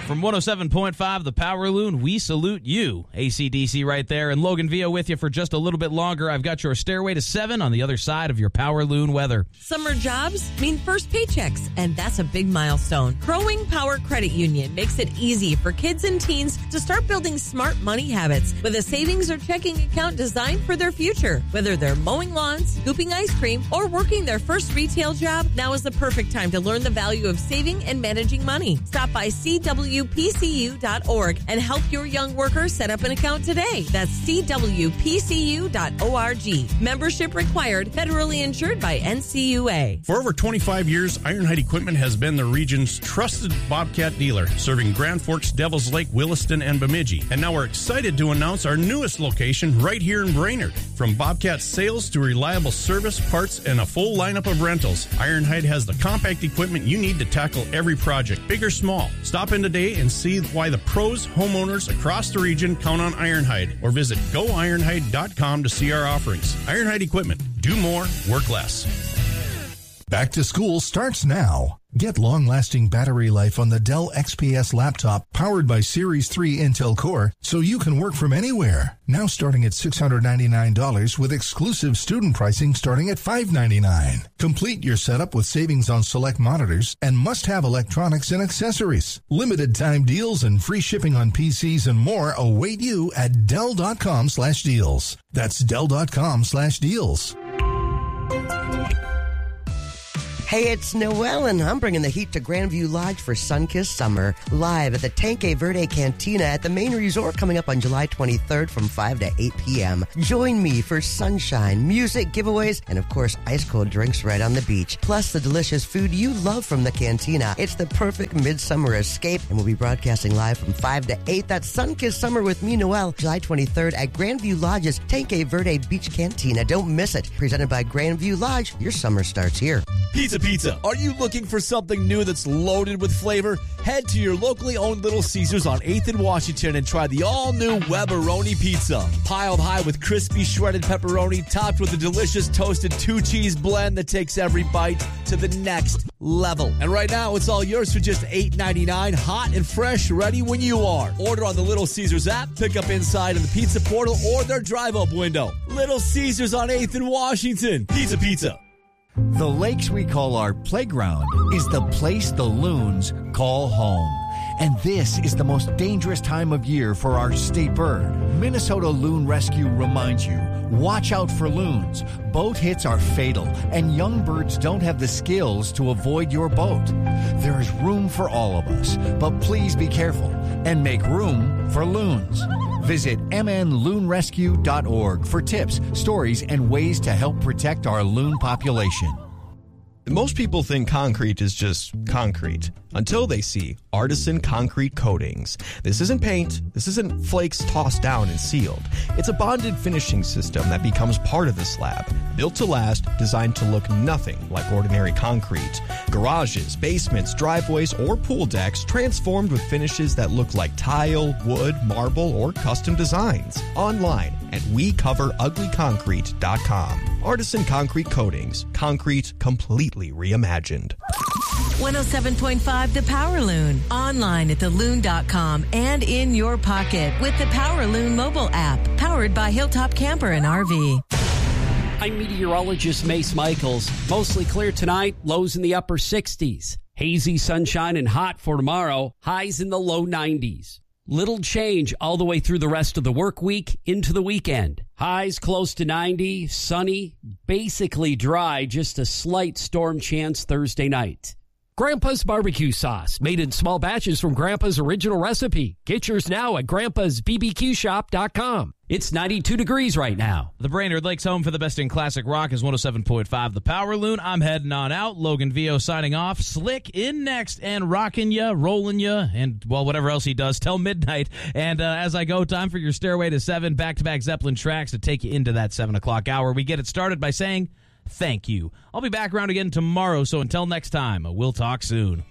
From 107.5, The Power Loon, we salute you. AC/DC right there. And Logan Villa with you for just a little bit longer. I've got your Stairway to 7 on the other side of your Power Loon weather. Summer jobs mean first paychecks, and that's a big milestone. Growing Power Credit Union makes it easy for kids and teens to start building smart money habits with a savings or checking account designed for their future. Whether they're mowing lawns, scooping ice cream, or working their first retail job, now is the perfect time to learn the value of saving and managing money. Stop by CWPCU.org and help your young workers set up an account today. That's CWPCU.org. Membership required, federally insured by NCUA. For over 25 years, Ironhide Equipment has been the region's trusted Bobcat dealer, serving Grand Forks, Devils Lake, Williston, and Bemidji. And now we're excited to announce our newest location right here in Brainerd. From Bobcat sales to reliable service, parts, and a full lineup of rentals, Ironhide has the compact equipment you need to tackle every project, big or small. Stop in today and see why the pros, homeowners across the region count on Ironhide, or visit goironhide.com to see our offerings. Ironhide Equipment. Do more, work less. Back to school starts now. Get long-lasting battery life on the Dell XPS laptop powered by Series 3 Intel Core so you can work from anywhere. Now starting at $699 with exclusive student pricing starting at $599. Complete your setup with savings on select monitors and must-have electronics and accessories. Limited time deals and free shipping on PCs and more await you at Dell.com/deals. That's Dell.com/deals. Hey, it's Noel, and I'm bringing the heat to Grandview Lodge for Sunkissed Summer, live at the Tanque Verde Cantina at the main resort coming up on July 23rd from 5 to 8 p.m. Join me for sunshine, music, giveaways, and of course, ice-cold drinks right on the beach, plus the delicious food you love from the cantina. It's the perfect midsummer escape, and we'll be broadcasting live from 5 to 8. That's Sunkissed Summer with me, Noel, July 23rd at Grandview Lodge's Tanque Verde Beach Cantina. Don't miss it. Presented by Grandview Lodge, your summer starts here. Pizza. Are you looking for something new that's loaded with flavor? Head to your locally owned Little Caesars on 8th and Washington and try the all-new Weberoni Pizza. Piled high with crispy shredded pepperoni, topped with a delicious toasted 2-cheese blend that takes every bite to the next level. And right now, it's all yours for just $8.99, hot and fresh, ready when you are. Order on the Little Caesars app, pick up inside in the pizza portal or their drive-up window. Little Caesars on 8th and Washington. Pizza. The lakes we call our playground is the place the loons call home. And this is the most dangerous time of year for our state bird. Minnesota Loon Rescue reminds you, watch out for loons. Boat hits are fatal, and young birds don't have the skills to avoid your boat. There is room for all of us, but please be careful and make room for loons. Visit mnloonrescue.org for tips, stories, and ways to help protect our loon population. Most people think concrete is just concrete until they see Artisan Concrete Coatings. This isn't paint. This isn't flakes tossed down and sealed. It's a bonded finishing system that becomes part of the slab. Built to last, designed to look nothing like ordinary concrete. Garages, basements, driveways, or pool decks transformed with finishes that look like tile, wood, marble, or custom designs. Online at WeCoverUglyConcrete.com. Artisan Concrete Coatings. Concrete completely reimagined. 107.5 The Power Loon. Online at theloon.com and in your pocket with the Power Loon mobile app. Powered by Hilltop Camper and RV. I'm meteorologist Mace Michaels. Mostly clear tonight, lows in the upper 60s. Hazy sunshine and hot for tomorrow, highs in the low 90s. Little change all the way through the rest of the work week into the weekend. Highs close to 90, sunny, basically dry, just a slight storm chance Thursday night. Grandpa's barbecue sauce, made in small batches from Grandpa's original recipe. Get yours now at grandpa'sbbqshop.com. It's 92 degrees right now. The Brainerd Lakes home for the best in classic rock is 107.5 The Power Loon. I'm heading on out. Logan Vio signing off. Slick in next and rocking ya, rolling ya, and, well, whatever else he does till midnight. And as I go, time for your Stairway to 7 back-to-back Zeppelin tracks to take you into that 7 o'clock hour. We get it started by saying thank you. I'll be back around again tomorrow, so until next time, we'll talk soon.